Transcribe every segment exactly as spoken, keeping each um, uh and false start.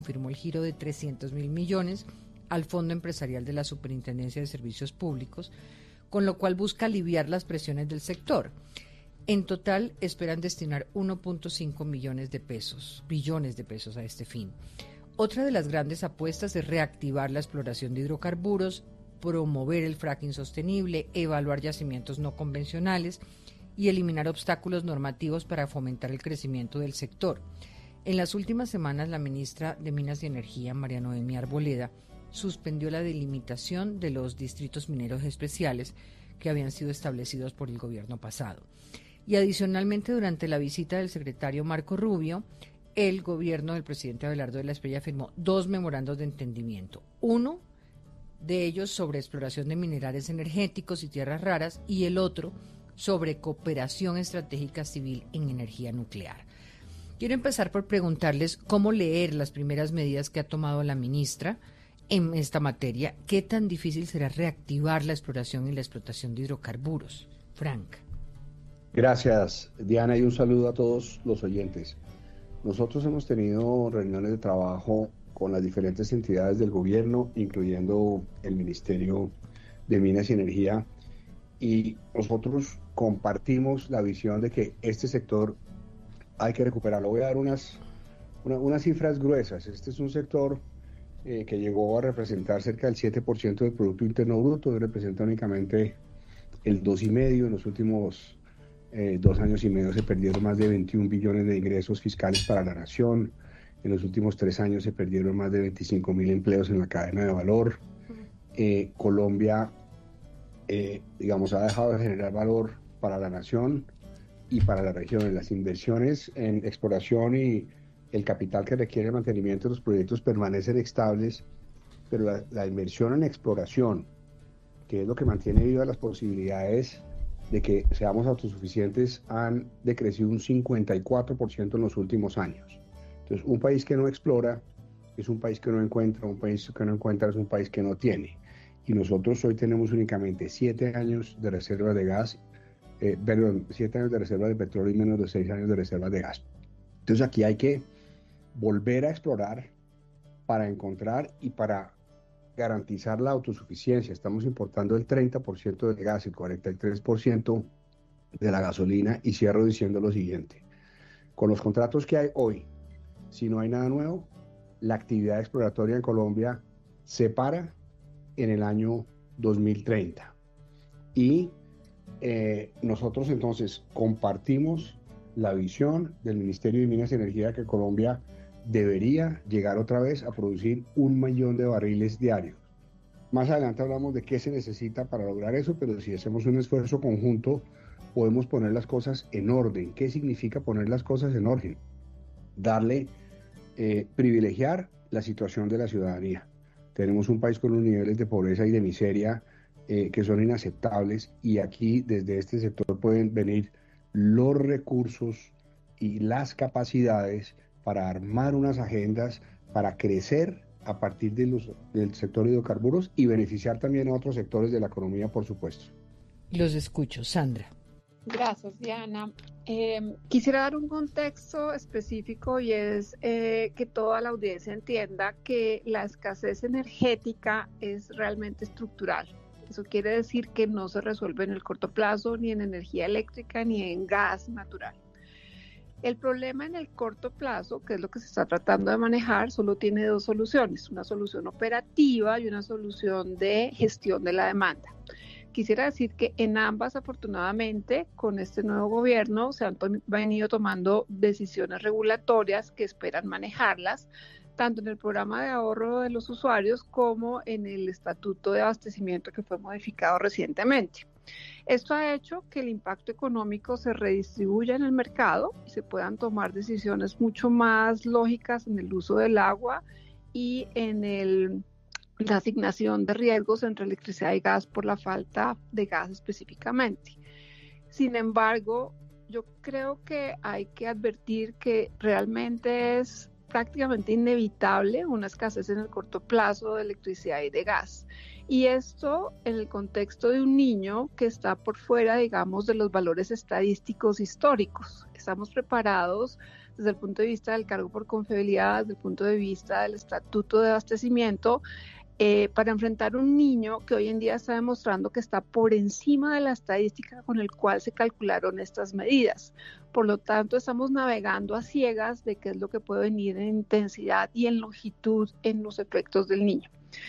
confirmó el giro de trescientos mil millones al Fondo Empresarial de la Superintendencia de Servicios Públicos, con lo cual busca aliviar las presiones del sector. En total esperan destinar uno punto cinco millones de pesos, billones de pesos a este fin. Otra de las grandes apuestas es reactivar la exploración de hidrocarburos, promover el fracking sostenible, evaluar yacimientos no convencionales y eliminar obstáculos normativos para fomentar el crecimiento del sector. En las últimas semanas, la ministra de Minas y Energía, María Noemí Arboleda, suspendió la delimitación de los distritos mineros especiales que habían sido establecidos por el gobierno pasado. Y adicionalmente, durante la visita del secretario Marco Rubio, el gobierno del presidente Abelardo de la Espriella firmó dos memorandos de entendimiento. Uno de ellos sobre exploración de minerales energéticos y tierras raras y el otro sobre cooperación estratégica civil en energía nuclear. Quiero empezar por preguntarles cómo leer las primeras medidas que ha tomado la ministra en esta materia. ¿Qué tan difícil será reactivar la exploración y la explotación de hidrocarburos? Frank. Gracias, Diana, y un saludo a todos los oyentes. Nosotros hemos tenido reuniones de trabajo con las diferentes entidades del gobierno, incluyendo el Ministerio de Minas y Energía, y nosotros compartimos la visión de que este sector hay que recuperarlo. Voy a dar unas, una, unas cifras gruesas. Este es un sector eh, que llegó a representar cerca del siete por ciento del Producto Interno Bruto, y representa únicamente el dos coma cinco por ciento. En los últimos eh, dos años y medio se perdieron más de veintiún billones de ingresos fiscales para la nación. En los últimos tres años se perdieron más de veinticinco mil empleos en la cadena de valor. Eh, Colombia, eh, digamos, ha dejado de generar valor para la nación y para la región. Las inversiones en exploración y el capital que requiere el mantenimiento de los proyectos permanecen estables, pero la, la inversión en exploración, que es lo que mantiene vivas las posibilidades de que seamos autosuficientes, han decrecido un cincuenta y cuatro por ciento en los últimos años. Entonces, un país que no explora es un país que no encuentra, un país que no encuentra es un país que no tiene. Y nosotros hoy tenemos únicamente siete años de reserva de gas, eh, perdón, siete años de reserva de petróleo y menos de seis años de reserva de gas. Entonces aquí hay que volver a explorar para encontrar y para garantizar la autosuficiencia. Estamos importando el treinta por ciento del gas y el cuarenta y tres por ciento de la gasolina, y cierro diciendo lo siguiente: con los contratos que hay hoy, si no hay nada nuevo, la actividad exploratoria en Colombia se para en el año dos mil treinta. Y eh, nosotros entonces compartimos la visión del Ministerio de Minas y Energía que Colombia debería llegar otra vez a producir un millón de barriles diarios. Más adelante hablamos de qué se necesita para lograr eso, pero si hacemos un esfuerzo conjunto, podemos poner las cosas en orden. ¿Qué significa poner las cosas en orden? Darle, eh, privilegiar la situación de la ciudadanía. Tenemos un país con unos niveles de pobreza y de miseria eh, que son inaceptables, y aquí desde este sector pueden venir los recursos y las capacidades para armar unas agendas para crecer a partir de los, del sector de hidrocarburos y beneficiar también a otros sectores de la economía, por supuesto. Los escucho. Sandra. Gracias, Diana. Eh, quisiera dar un contexto específico, y es eh, que toda la audiencia entienda que la escasez energética es realmente estructural. Eso quiere decir que no se resuelve en el corto plazo, ni en energía eléctrica, ni en gas natural. El problema en el corto plazo, que es lo que se está tratando de manejar, solo tiene dos soluciones: una solución operativa y una solución de gestión de la demanda. Quisiera decir que en ambas, afortunadamente, con este nuevo gobierno se han to- venido tomando decisiones regulatorias que esperan manejarlas, tanto en el programa de ahorro de los usuarios como en el estatuto de abastecimiento que fue modificado recientemente. Esto ha hecho que el impacto económico se redistribuya en el mercado y se puedan tomar decisiones mucho más lógicas en el uso del agua y en el la asignación de riesgos entre electricidad y gas por la falta de gas específicamente. Sin embargo, yo creo que hay que advertir que realmente es prácticamente inevitable una escasez en el corto plazo de electricidad y de gas. Y esto en el contexto de un niño que está por fuera, digamos, de los valores estadísticos históricos. Estamos preparados desde el punto de vista del cargo por confiabilidad, desde el punto de vista del estatuto de abastecimiento, eh, para enfrentar un niño que hoy en día está demostrando que está por encima de la estadística con el cual se calcularon estas medidas. Por lo tanto, estamos navegando a ciegas de qué es lo que puede venir en intensidad y en longitud en los efectos del niño.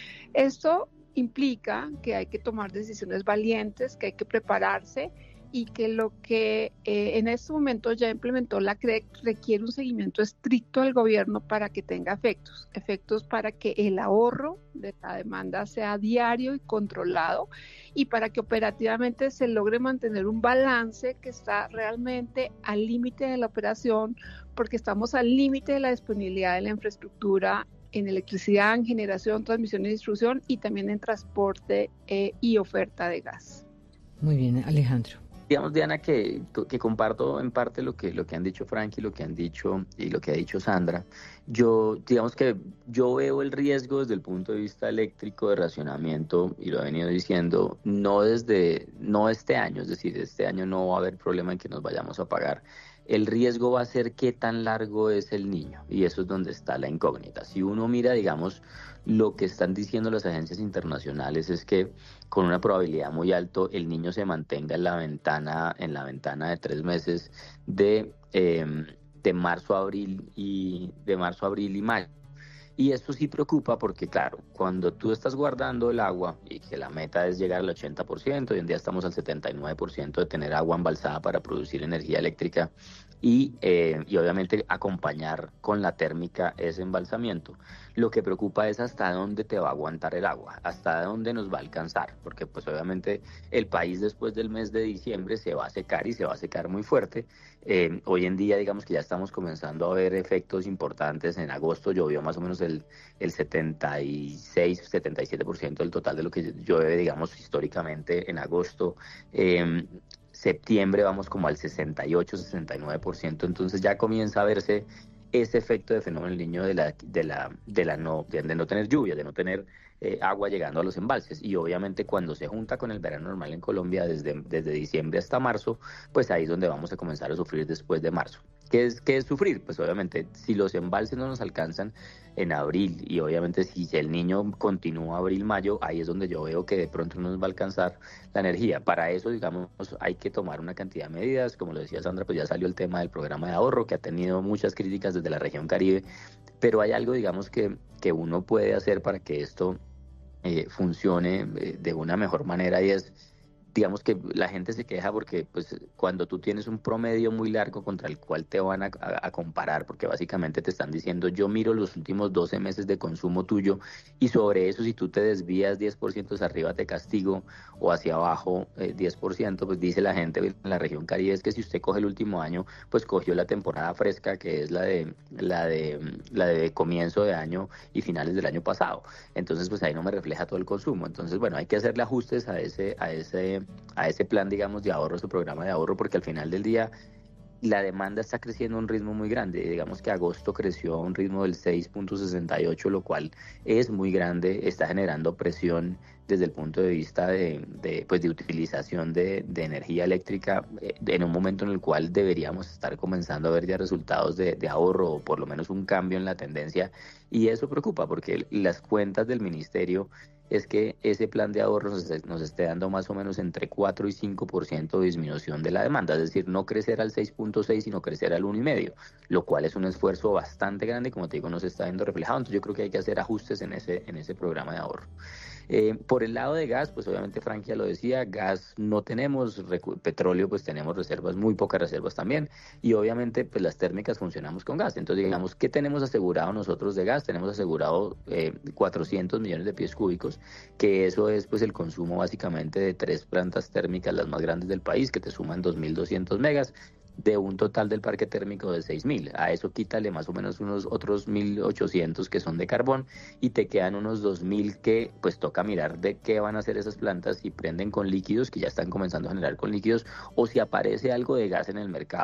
Esto implica que hay que tomar decisiones valientes, que hay que prepararse y que lo que eh, en este momento ya implementó la C R E C requiere un seguimiento estricto del gobierno para que tenga efectos, efectos para que el ahorro de la demanda sea diario y controlado y para que operativamente se logre mantener un balance que está realmente al límite de la operación, porque estamos al límite de la disponibilidad de la infraestructura en electricidad, en generación, transmisión y distribución y también en transporte eh, y oferta de gas. Muy bien, Alejandro. Digamos, Diana, que, que comparto en parte lo que, lo que han dicho Frankie, lo que han dicho y lo que ha dicho Sandra. Yo, digamos que yo veo el riesgo desde el punto de vista eléctrico de racionamiento, y lo he venido diciendo, no desde, no este año, es decir, este año no va a haber problema en que nos vayamos a pagar. El riesgo va a ser qué tan largo es el niño, y eso es donde está la incógnita. Si uno mira, digamos, lo que están diciendo las agencias internacionales es que con una probabilidad muy alta el niño se mantenga en la ventana, en la ventana de tres meses de, eh, de marzo a abril y de marzo a abril y mayo. Y esto sí preocupa porque, claro, cuando tú estás guardando el agua y que la meta es llegar al ochenta por ciento, hoy en día estamos al setenta y nueve por ciento de tener agua embalsada para producir energía eléctrica y, eh, y obviamente acompañar con la térmica ese embalsamiento, lo que preocupa es hasta dónde te va a aguantar el agua, hasta dónde nos va a alcanzar, porque pues obviamente el país después del mes de diciembre se va a secar y se va a secar muy fuerte. Eh, hoy en día digamos que ya estamos comenzando a ver efectos importantes. En agosto llovió más o menos el, el setenta y seis, setenta y siete por ciento del total de lo que llueve, digamos, históricamente en agosto. Eh, septiembre vamos como al sesenta y ocho, sesenta y nueve por ciento, entonces ya comienza a verse ese efecto de fenómeno del niño de la de la de la no de, de no tener lluvia, de no tener eh, agua llegando a los embalses, y obviamente cuando se junta con el verano normal en Colombia desde desde diciembre hasta marzo, pues ahí es donde vamos a comenzar a sufrir después de marzo. ¿Qué es qué es sufrir? Pues obviamente si los embalses no nos alcanzan en abril, y obviamente si el niño continúa abril-mayo, ahí es donde yo veo que de pronto no nos va a alcanzar la energía. Para eso, digamos, hay que tomar una cantidad de medidas. Como lo decía Sandra, pues ya salió el tema del programa de ahorro, que ha tenido muchas críticas desde la región Caribe, pero hay algo, digamos, que, que uno puede hacer para que esto eh, funcione eh, de una mejor manera, y es, digamos que la gente se queja porque pues cuando tú tienes un promedio muy largo contra el cual te van a, a, a comparar, porque básicamente te están diciendo yo miro los últimos doce meses de consumo tuyo y sobre eso si tú te desvías diez por ciento hacia arriba te castigo, o hacia abajo eh, diez por ciento, pues dice la gente en la región Caribe es que si usted coge el último año, pues cogió la temporada fresca, que es la de la de la de comienzo de año y finales del año pasado, entonces pues ahí no me refleja todo el consumo. Entonces bueno, hay que hacerle ajustes a ese a ese a ese plan, digamos, de ahorro, su programa de ahorro, porque al final del día la demanda está creciendo a un ritmo muy grande. Digamos que agosto creció a un ritmo del seis punto sesenta y ocho, lo cual es muy grande, está generando presión desde el punto de vista de, de, pues de utilización de, de energía eléctrica eh, en un momento en el cual deberíamos estar comenzando a ver ya resultados de, de ahorro, o por lo menos un cambio en la tendencia, y eso preocupa porque las cuentas del ministerio es que ese plan de ahorros nos esté dando más o menos entre cuatro y cinco por ciento de disminución de la demanda, es decir, no crecer al seis punto seis, sino crecer al uno y medio, lo cual es un esfuerzo bastante grande y como te digo, no se está viendo reflejado. Entonces yo creo que hay que hacer ajustes en ese, en ese programa de ahorro. Eh, por el lado de gas, pues obviamente Frank ya lo decía, gas no tenemos, recu- petróleo pues tenemos reservas, muy pocas reservas también, y obviamente pues las térmicas funcionamos con gas. Entonces digamos, ¿qué tenemos asegurado nosotros de gas? Tenemos asegurado eh, cuatrocientos millones de pies cúbicos, que eso es pues el consumo básicamente de tres plantas térmicas, las más grandes del país, que te suman dos mil doscientos megas, de un total del parque térmico de seis mil. A eso quítale más o menos unos otros mil ochocientos que son de carbón, y te quedan unos dos mil que pues toca mirar de qué van a hacer esas plantas, si prenden con líquidos, que ya están comenzando a generar con líquidos, o si aparece algo de gas en el mercado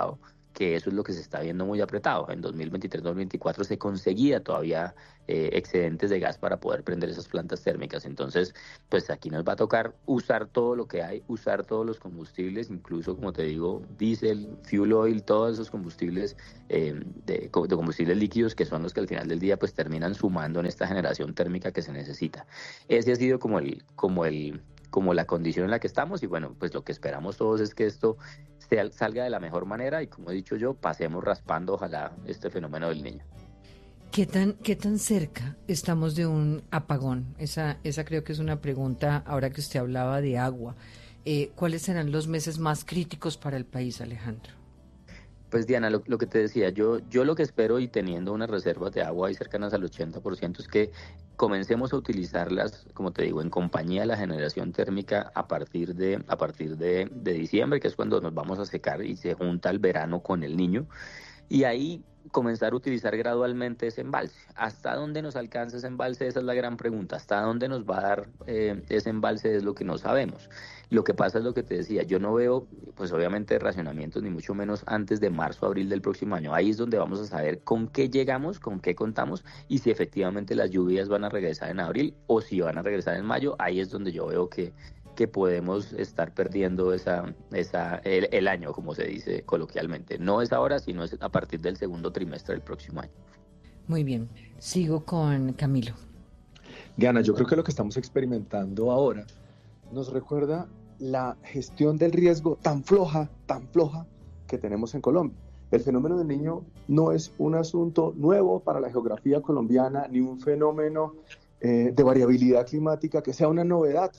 que eso es lo que se está viendo muy apretado. En dos mil veintitrés dos mil veinticuatro se conseguía todavía eh, excedentes de gas para poder prender esas plantas térmicas. Entonces, pues aquí nos va a tocar usar todo lo que hay, usar todos los combustibles, incluso, como te digo, diésel, fuel oil, todos esos combustibles eh, de, de combustibles líquidos, que son los que al final del día pues terminan sumando en esta generación térmica que se necesita. Ese ha sido como el, como el, como la condición en la que estamos, y bueno, pues lo que esperamos todos es que esto se, salga de la mejor manera, y como he dicho yo, pasemos raspando ojalá este fenómeno del Niño. ¿Qué tan, qué tan cerca estamos de un apagón? Esa, esa creo que es una pregunta, ahora que usted hablaba de agua. Eh, ¿Cuáles serán los meses más críticos para el país, Alejandro? Pues Diana, lo, lo que te decía, yo, yo lo que espero, y teniendo unas reservas de agua ahí cercanas al ochenta por ciento, es que comencemos a utilizarlas, como te digo, en compañía de la generación térmica a partir de, a partir de, de diciembre, que es cuando nos vamos a secar y se junta el verano con el Niño. Y ahí comenzar a utilizar gradualmente ese embalse. ¿Hasta dónde nos alcanza ese embalse? Esa es la gran pregunta. ¿Hasta dónde nos va a dar eh, ese embalse? Es lo que no sabemos. Lo que pasa es lo que te decía, yo no veo, pues obviamente, racionamientos, ni mucho menos antes de marzo, abril del próximo año. Ahí es donde vamos a saber con qué llegamos, con qué contamos, y si efectivamente las lluvias van a regresar en abril o si van a regresar en mayo. Ahí es donde yo veo que que podemos estar perdiendo esa, esa, el, el año, como se dice coloquialmente. No es ahora, sino es a partir del segundo trimestre del próximo año. Muy bien, sigo con Camilo. Diana, yo creo que lo que estamos experimentando ahora nos recuerda la gestión del riesgo tan floja, tan floja que tenemos en Colombia. El fenómeno del Niño no es un asunto nuevo para la geografía colombiana, ni un fenómeno eh, de variabilidad climática que sea una novedad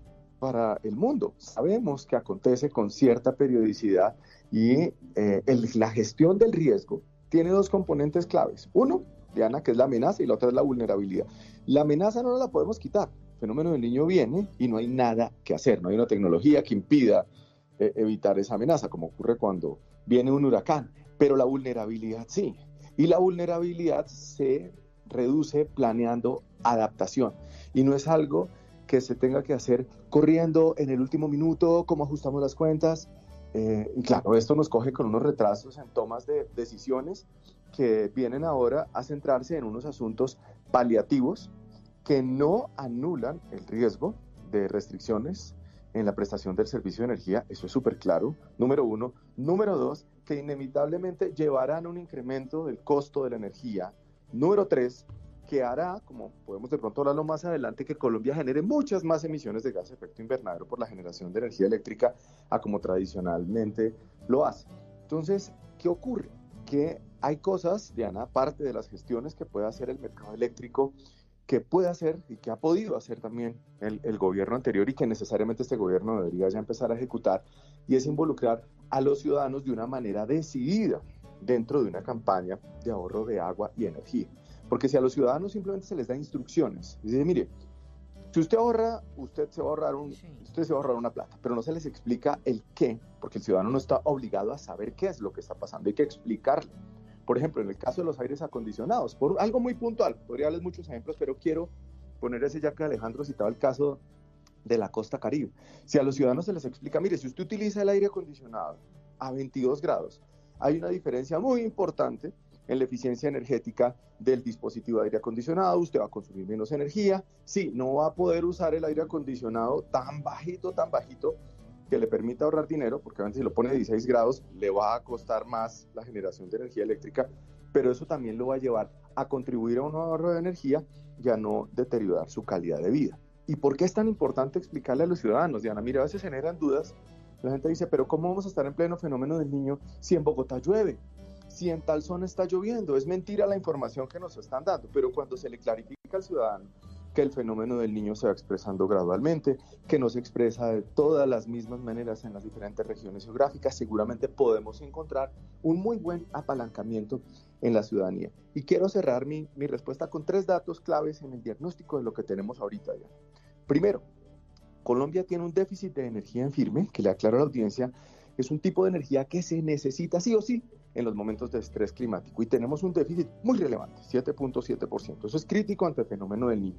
para el mundo. Sabemos que acontece con cierta periodicidad, y eh, el, la gestión del riesgo tiene dos componentes claves. Uno, Diana, que es la amenaza, y la otra es la vulnerabilidad. La amenaza no la podemos quitar. El fenómeno del Niño viene y no hay nada que hacer. No hay una tecnología que impida eh, evitar esa amenaza, como ocurre cuando viene un huracán. Pero la vulnerabilidad sí. Y la vulnerabilidad se reduce planeando adaptación. Y no es algo que se tenga que hacer corriendo en el último minuto, cómo ajustamos las cuentas. Eh, y claro, esto nos coge con unos retrasos en tomas de decisiones que vienen ahora a centrarse en unos asuntos paliativos que no anulan el riesgo de restricciones en la prestación del servicio de energía. Eso es súper claro, número uno. Número dos, que inevitablemente llevarán un incremento del costo de la energía. Número tres, que hará, como podemos de pronto hablarlo más adelante, que Colombia genere muchas más emisiones de gas de efecto invernadero por la generación de energía eléctrica a como tradicionalmente lo hace. Entonces, ¿qué ocurre? Que hay cosas, Diana, aparte de las gestiones que puede hacer el mercado eléctrico, que puede hacer y que ha podido hacer también el, el gobierno anterior, y que necesariamente este gobierno debería ya empezar a ejecutar, y es involucrar a los ciudadanos de una manera decidida dentro de una campaña de ahorro de agua y energía. Porque si a los ciudadanos simplemente se les da instrucciones, y dice, mire, si usted ahorra, usted se va a ahorrar un, usted se va a ahorrar una plata, pero no se les explica el qué, porque el ciudadano no está obligado a saber qué es lo que está pasando, hay que explicarle. Por ejemplo, en el caso de los aires acondicionados, por algo muy puntual, podría darles muchos ejemplos, pero quiero poner ese, ya que Alejandro citaba el caso de la costa Caribe. Si a los ciudadanos se les explica, mire, si usted utiliza el aire acondicionado a veintidós grados, hay una diferencia muy importante en la eficiencia energética del dispositivo de aire acondicionado, usted va a consumir menos energía, sí, no va a poder usar el aire acondicionado tan bajito, tan bajito, que le permita ahorrar dinero, porque obviamente si lo pone a dieciséis grados, le va a costar más la generación de energía eléctrica, pero eso también lo va a llevar a contribuir a un ahorro de energía y a no deteriorar su calidad de vida. ¿Y por qué es tan importante explicarle a los ciudadanos, Diana? Mira, a veces generan dudas, la gente dice, pero ¿cómo vamos a estar en pleno fenómeno del Niño si en Bogotá llueve? Si en tal zona está lloviendo. Es mentira la información que nos están dando, pero cuando se le clarifica al ciudadano que el fenómeno del Niño se va expresando gradualmente, que no se expresa de todas las mismas maneras en las diferentes regiones geográficas, seguramente podemos encontrar un muy buen apalancamiento en la ciudadanía. Y quiero cerrar mi, mi respuesta con tres datos claves en el diagnóstico de lo que tenemos ahorita, Diana. Primero, Colombia tiene un déficit de energía en firme, que le aclaro a la audiencia, es un tipo de energía que se necesita sí o sí en los momentos de estrés climático, y tenemos un déficit muy relevante, siete punto siete por ciento. Eso es crítico ante el fenómeno del Niño.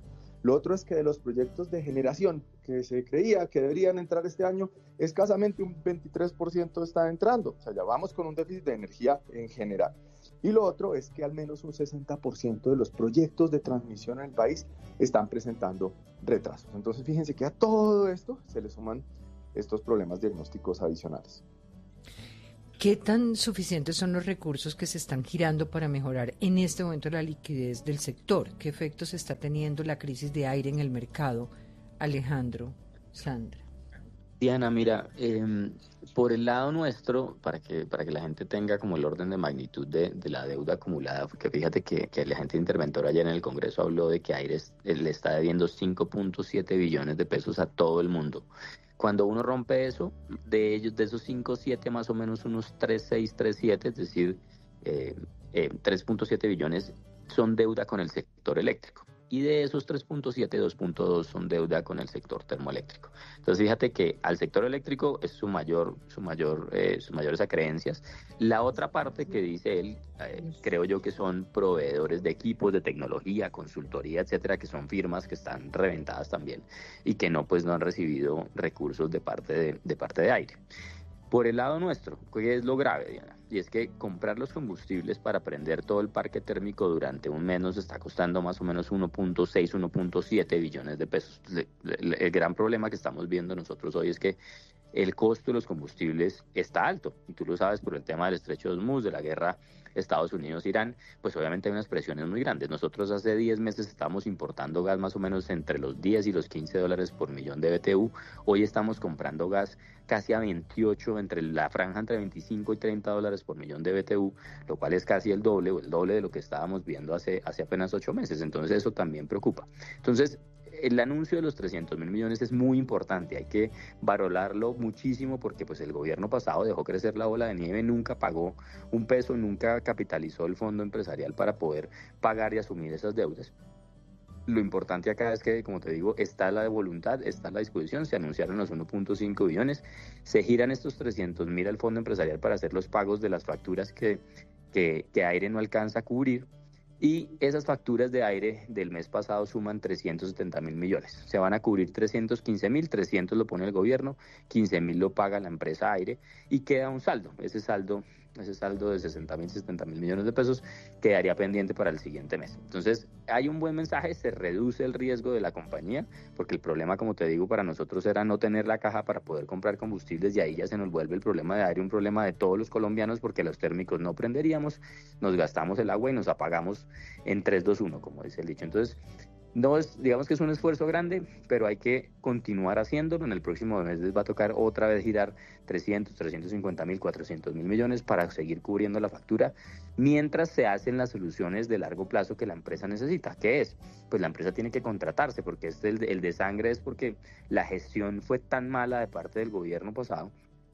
Lo otro es que de los proyectos de generación que se creía que deberían entrar este año, escasamente un veintitrés por ciento está entrando. O sea, ya vamos con un déficit de energía en general. Y lo otro es que al menos un sesenta por ciento de los proyectos de transmisión en el país están presentando retrasos. Entonces, fíjense que a todo esto se le suman estos problemas diagnósticos adicionales. ¿Qué tan suficientes son los recursos que se están girando para mejorar en este momento la liquidez del sector? ¿Qué efectos está teniendo la crisis de aire en el mercado? Alejandro, Sandra. Diana, mira, eh, por el lado nuestro, para que para que la gente tenga como el orden de magnitud de, de la deuda acumulada, porque fíjate que, que el agente interventor ayer en el Congreso habló de que Aire le está debiendo cinco punto siete billones de pesos a todo el mundo. Cuando uno rompe eso, de ellos, de esos cinco punto siete, más o menos unos tres punto seis, tres punto siete, es decir, eh, eh, tres punto siete billones son deuda con el sector eléctrico. Y de esos tres punto siete, dos punto dos son deuda con el sector termoeléctrico. Entonces fíjate que al sector eléctrico es su mayor, su mayor, eh, sus mayores acreencias. La otra parte que dice él, eh, creo yo que son proveedores de equipos, de tecnología, consultoría, etcétera, que son firmas que están reventadas también y que no, pues no han recibido recursos de parte de, de parte de Aire. Por el lado nuestro, ¿qué es lo grave, Diana? Y es que comprar los combustibles para prender todo el parque térmico durante un mes nos está costando más o menos uno punto seis, uno punto siete billones de pesos. Le, le, el gran problema que estamos viendo nosotros hoy es que el costo de los combustibles está alto, y tú lo sabes por el tema del estrecho de Hormuz, de la guerra Estados Unidos-Irán, pues obviamente hay unas presiones muy grandes. Nosotros hace diez meses estábamos importando gas más o menos entre los diez y los quince dólares por millón de B T U. Hoy estamos comprando gas casi a veintiocho, entre la franja entre veinticinco y treinta dólares por millón de B T U, lo cual es casi el doble o el doble de lo que estábamos viendo hace, hace apenas ocho meses. Entonces eso también preocupa. Entonces, el anuncio de los trescientos mil millones es muy importante, hay que valorarlo muchísimo porque pues el gobierno pasado dejó crecer la bola de nieve, nunca pagó un peso, nunca capitalizó el fondo empresarial para poder pagar y asumir esas deudas. Lo importante acá es que, como te digo, está la voluntad, está la disposición, se anunciaron los uno punto cinco billones, se giran estos trescientos mil al fondo empresarial para hacer los pagos de las facturas que, que, que Aire no alcanza a cubrir. Y esas facturas de Aire del mes pasado suman trescientos setenta mil millones. Se van a cubrir trescientos quince mil, trescientos lo pone el gobierno, quince mil lo paga la empresa Aire y queda un saldo. Ese saldo, ese saldo de sesenta mil, setenta mil millones de pesos quedaría pendiente para el siguiente mes. Entonces, hay un buen mensaje, se reduce el riesgo de la compañía, porque el problema, como te digo, para nosotros era no tener la caja para poder comprar combustibles y ahí ya se nos vuelve el problema de Aire un problema de todos los colombianos porque los térmicos no prenderíamos, nos gastamos el agua y nos apagamos en tres, dos, uno, como dice el dicho. Entonces, no es, digamos que es un esfuerzo grande, pero hay que continuar haciéndolo. En el próximo mes les va a tocar otra vez girar trescientos, trescientos cincuenta mil, cuatrocientos mil millones para seguir cubriendo la factura, mientras se hacen las soluciones de largo plazo que la empresa necesita. ¿Qué es? Pues la empresa tiene que contratarse, porque este, el, el desangre es porque la gestión fue tan mala de parte del gobierno pasado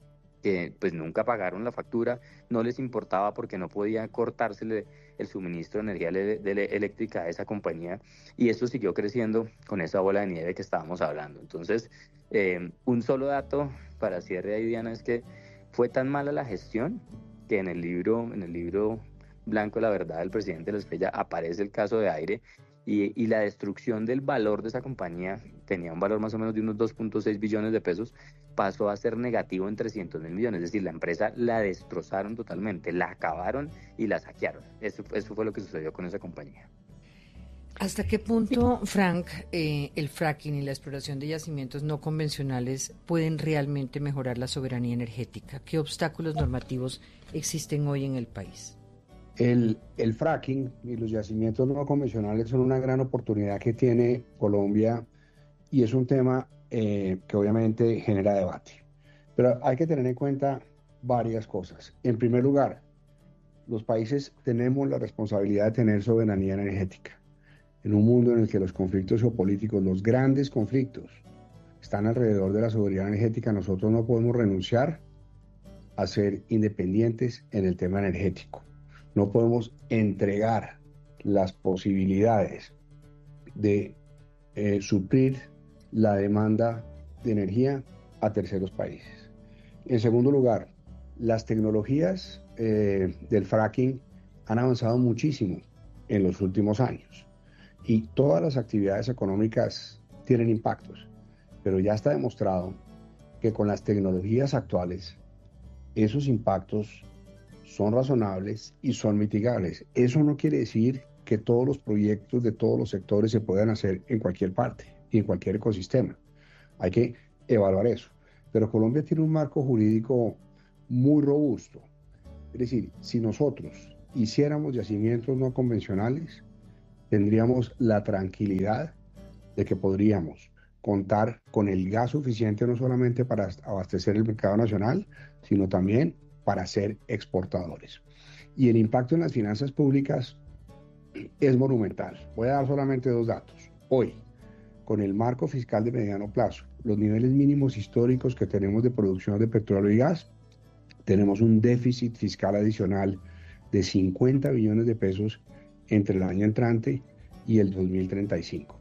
que pues nunca pagaron la factura, no les importaba porque no podía cortársele el suministro de energía de, de, de eléctrica a esa compañía, y esto siguió creciendo con esa bola de nieve que estábamos hablando. Entonces, eh, un solo dato para cierre ahí, Diana, es que fue tan mala la gestión que en el libro, en el libro blanco La verdad del presidente de la Estrella aparece el caso de Aire, y, y la destrucción del valor de esa compañía, tenía un valor más o menos de unos dos punto seis billones de pesos, pasó a ser negativo en trescientos mil millones, es decir, la empresa la destrozaron totalmente, la acabaron y la saquearon. Eso, eso fue lo que sucedió con esa compañía. ¿Hasta qué punto, Frank, eh, el fracking y la exploración de yacimientos no convencionales pueden realmente mejorar la soberanía energética? ¿Qué obstáculos normativos existen hoy en el país? El, el fracking y los yacimientos no convencionales son una gran oportunidad que tiene Colombia y es un tema eh, que obviamente genera debate. Pero hay que tener en cuenta varias cosas. En primer lugar, los países tenemos la responsabilidad de tener soberanía energética. En un mundo en el que los conflictos geopolíticos, los grandes conflictos, están alrededor de la soberanía energética, nosotros no podemos renunciar a ser independientes en el tema energético. No podemos entregar las posibilidades de eh, suplir la demanda de energía a terceros países. En segundo lugar, las tecnologías eh, del fracking han avanzado muchísimo en los últimos años y todas las actividades económicas tienen impactos, pero ya está demostrado que con las tecnologías actuales esos impactos son razonables y son mitigables. Eso no quiere decir que todos los proyectos de todos los sectores se puedan hacer en cualquier parte y en cualquier ecosistema. Hay que evaluar eso. Pero Colombia tiene un marco jurídico muy robusto. Es decir, si nosotros hiciéramos yacimientos no convencionales, tendríamos la tranquilidad de que podríamos contar con el gas suficiente no solamente para abastecer el mercado nacional, sino también para ser exportadores. Y el impacto en las finanzas públicas es monumental. Voy a dar solamente dos datos. Hoy, con el marco fiscal de mediano plazo, los niveles mínimos históricos que tenemos de producción de petróleo y gas, tenemos un déficit fiscal adicional de cincuenta billones de pesos entre el año entrante y el dos mil treinta y cinco.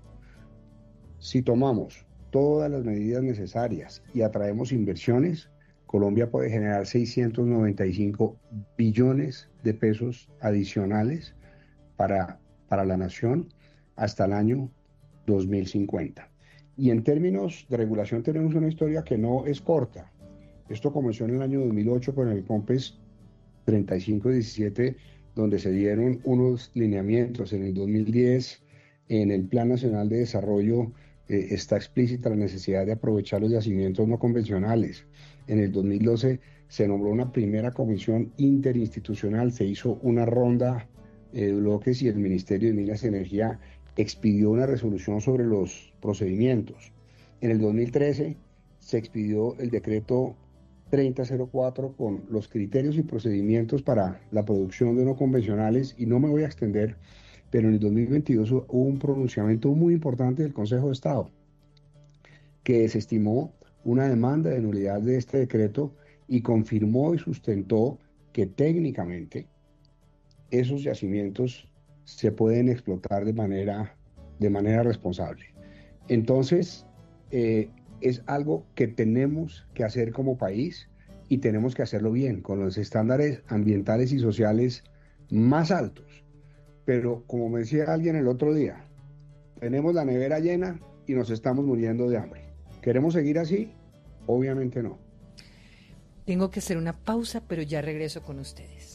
Si tomamos todas las medidas necesarias y atraemos inversiones, Colombia puede generar seiscientos noventa y cinco billones de pesos adicionales para, para la nación hasta el año dos mil cincuenta. Y en términos de regulación tenemos una historia que no es corta. Esto comenzó en el año dos mil ocho con el COMPES treinta y cinco diecisiete, donde se dieron unos lineamientos. En el dos mil diez, en el Plan Nacional de Desarrollo, eh, está explícita la necesidad de aprovechar los yacimientos no convencionales. En el dos mil doce se nombró una primera comisión interinstitucional, se hizo una ronda eh, de bloques y el Ministerio de Minas y Energía expidió una resolución sobre los procedimientos. En el dos mil trece se expidió el decreto treinta cero cuatro con los criterios y procedimientos para la producción de no convencionales, y no me voy a extender, pero en el dos mil veintidós hubo un pronunciamiento muy importante del Consejo de Estado que desestimó una demanda de nulidad de este decreto y confirmó y sustentó que técnicamente esos yacimientos se pueden explotar de manera, de manera responsable. Entonces, eh, es algo que tenemos que hacer como país y tenemos que hacerlo bien, con los estándares ambientales y sociales más altos. Pero como me decía alguien el otro día, tenemos la nevera llena y nos estamos muriendo de hambre. ¿Queremos seguir así? Obviamente no. Tengo que hacer una pausa, pero ya regreso con ustedes.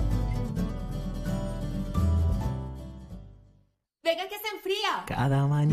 Venga que se enfría. Cada mañana.